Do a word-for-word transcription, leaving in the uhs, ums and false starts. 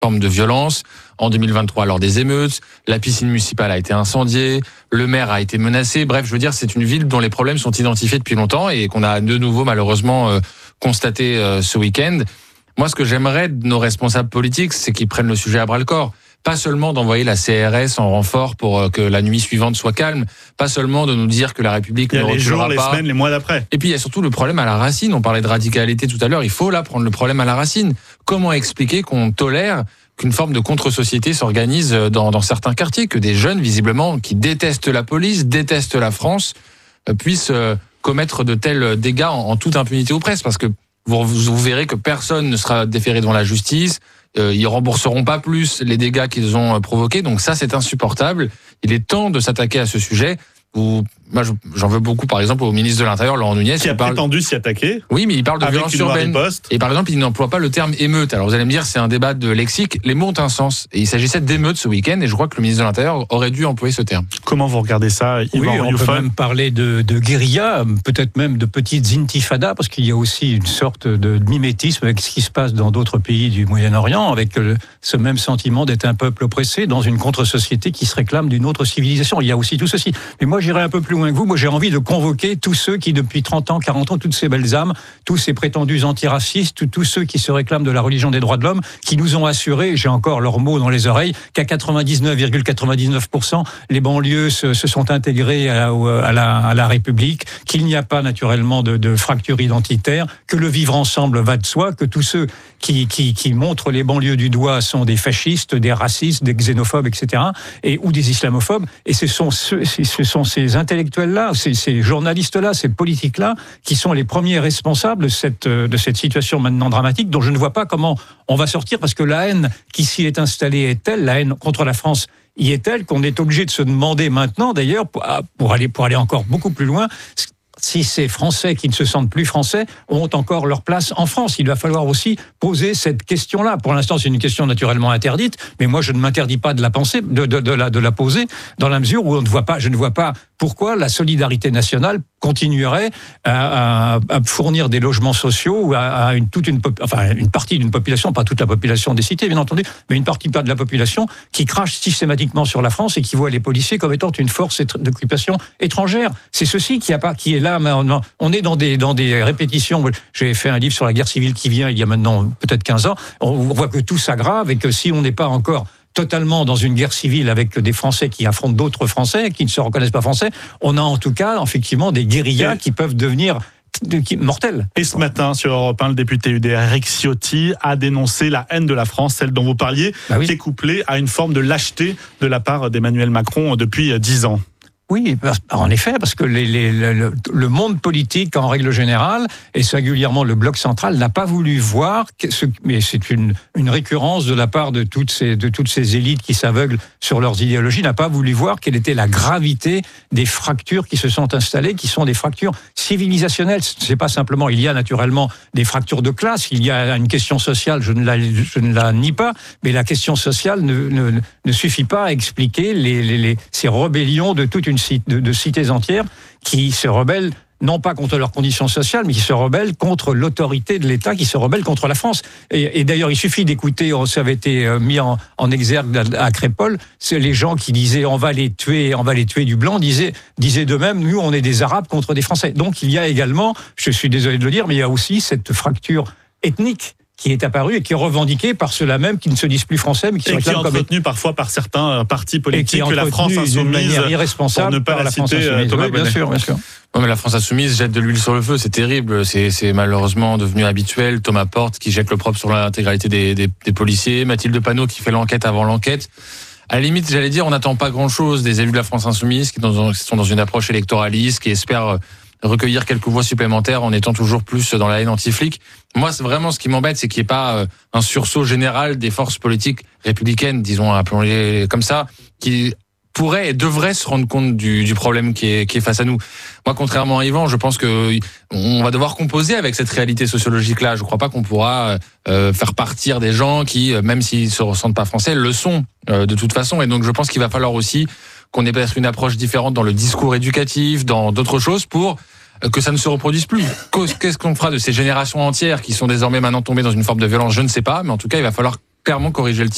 forme de violence. En deux mille vingt-trois, lors des émeutes, la piscine municipale a été incendiée, le maire a été menacé. Bref, je veux dire, c'est une ville dont les problèmes sont identifiés depuis longtemps et qu'on a de nouveau malheureusement euh, constaté euh, ce week-end. Moi, ce que j'aimerais de nos responsables politiques, c'est qu'ils prennent le sujet à bras-le-corps. Pas seulement d'envoyer la C R S en renfort pour que la nuit suivante soit calme, pas seulement de nous dire que la République ne reculera pas. Il y a les jours, les semaines, les mois d'après. Et puis il y a surtout le problème à la racine. On parlait de radicalité tout à l'heure, il faut là prendre le problème à la racine. Comment expliquer qu'on tolère qu'une forme de contre-société s'organise dans, dans certains quartiers, que des jeunes, visiblement, qui détestent la police, détestent la France, puissent commettre de tels dégâts en, en toute impunité ou presque, parce que vous, vous verrez que personne ne sera déféré devant la justice. Euh, ils rembourseront pas plus les dégâts qu'ils ont provoqués, donc ça c'est insupportable. Il est temps de s'attaquer à ce sujet. Où, moi, j'en veux beaucoup, par exemple, au ministre de l'Intérieur, Laurent Nunez. Qui a parle... prétendu s'y attaquer. Oui, mais il parle de violence urbaine. Et par exemple, il n'emploie pas le terme émeute. Alors vous allez me dire, c'est un débat de lexique. Les mots ont un sens. Et il s'agissait d'émeute ce week-end, et je crois que le ministre de l'Intérieur aurait dû employer ce terme. Comment vous regardez ça, Yvan Oui, on Rioufol? peut même parler de, de guérilla, peut-être même de petites intifadas, parce qu'il y a aussi une sorte de mimétisme avec ce qui se passe dans d'autres pays du Moyen-Orient, avec le, ce même sentiment d'être un peuple oppressé dans une contre-société qui se réclame d'une autre civilisation. Il y a aussi tout ceci. Mais moi, j'irais un peu plus loin que vous. Moi, j'ai envie de convoquer tous ceux qui, depuis trente ans, quarante ans, toutes ces belles âmes, tous ces prétendus antiracistes, tous ceux qui se réclament de la religion des droits de l'homme, qui nous ont assuré, j'ai encore leurs mots dans les oreilles, qu'à quatre-vingt-dix-neuf virgule quatre-vingt-dix-neuf pour cent, les banlieues se, se sont intégrées à la, à la, à la République, qu'il n'y a pas naturellement de, de fracture identitaire, que le vivre ensemble va de soi, que tous ceux qui, qui, qui montrent les banlieues du doigt sont des fascistes, des racistes, des xénophobes, et cetera, et, ou des islamophobes. Et ce sont, ce, ce sont ces intellectuels-là, ces, ces journalistes-là, ces politiques-là, qui sont les premiers responsables de cette, de cette situation maintenant dramatique, dont je ne vois pas comment on va sortir, parce que la haine qui s'y est installée est telle, la haine contre la France y est telle, qu'on est obligé de se demander maintenant, d'ailleurs, pour, pour, aller, pour aller encore beaucoup plus loin, si ces Français qui ne se sentent plus Français ont encore leur place en France. Il va falloir aussi poser cette question-là. Pour l'instant, c'est une question naturellement interdite, mais moi, je ne m'interdis pas de la penser, de, de, de, la, de la poser, dans la mesure où on ne voit pas, je ne vois pas pourquoi la solidarité nationale continuerait à, à, à fournir des logements sociaux à, à une, toute une, enfin, une partie d'une population, pas toute la population des cités, bien entendu, mais une partie de la population qui crache systématiquement sur la France et qui voit les policiers comme étant une force d'occupation étrangère. C'est ceci qui, a pas, qui est là. On est dans des, dans des répétitions. J'ai fait un livre sur la guerre civile qui vient il y a maintenant peut-être quinze ans. On voit que tout s'aggrave et que si on n'est pas encore totalement dans une guerre civile avec des Français qui affrontent d'autres Français qui ne se reconnaissent pas français, on a en tout cas effectivement des guérillas qui peuvent devenir mortels. Et ce matin, sur Europe un, le député U D R Eric Ciotti a dénoncé la haine de la France, celle dont vous parliez, bah oui. qui est couplée à une forme de lâcheté de la part d'Emmanuel Macron depuis dix ans. Oui, en effet, parce que les, les, le, le monde politique, en règle générale, et singulièrement le bloc central, n'a pas voulu voir, ce, mais c'est une, une récurrence de la part de toutes ces, de toutes ces élites qui s'aveuglent sur leurs idéologies, n'a pas voulu voir quelle était la gravité des fractures qui se sont installées, qui sont des fractures civilisationnelles. C'est pas simplement, il y a naturellement des fractures de classe, il y a une question sociale, je ne la, je ne la nie pas, mais la question sociale ne, ne, ne suffit pas à expliquer les, les, les, ces rébellions de toute une De, de cités entières qui se rebellent non pas contre leurs conditions sociales, mais qui se rebellent contre l'autorité de l'État, qui se rebellent contre la France. Et, et d'ailleurs, il suffit d'écouter, ça avait été mis en, en exergue à Crépol, c'est les gens qui disaient on va les tuer, on va les tuer du blanc, disaient, disaient d'eux-mêmes, nous on est des Arabes contre des Français. Donc il y a également, je suis désolé de le dire, mais il y a aussi cette fracture ethnique qui est apparu et qui est revendiqué par ceux-là même qui ne se disent plus français, mais qui et sont qui est entretenu comme... parfois par certains partis politiques que la France insoumise, irresponsable pour ne pas par la, la citer, France Thomas oui, bien sûr, bien sûr. Non, mais la France insoumise jette de l'huile sur le feu, c'est terrible, c'est, c'est malheureusement devenu habituel. Thomas Porte qui jette le propre sur l'intégralité des, des, des policiers, Mathilde Panot qui fait l'enquête avant l'enquête. À la limite, j'allais dire, on n'attend pas grand-chose des élus de la France insoumise qui sont dans une approche électoraliste, qui espèrent recueillir quelques voix supplémentaires en étant toujours plus dans la haine anti-flic. Moi, c'est vraiment ce qui m'embête, c'est qu'il n'y ait pas un sursaut général des forces politiques républicaines, disons, appelons-les comme ça, qui pourraient et devraient se rendre compte du, du problème qui est, qui est face à nous. Moi, contrairement à Yvan, je pense que on va devoir composer avec cette réalité sociologique-là. Je ne crois pas qu'on pourra euh, faire partir des gens qui, même s'ils ne se ressentent pas français, le sont euh, de toute façon. Et donc, je pense qu'il va falloir aussi qu'on ait peut-être une approche différente dans le discours éducatif, dans d'autres choses, pour que ça ne se reproduise plus. Qu'est-ce qu'on fera de ces générations entières qui sont désormais maintenant tombées dans une forme de violence ? Je ne sais pas, mais en tout cas, il va falloir clairement corriger le tir.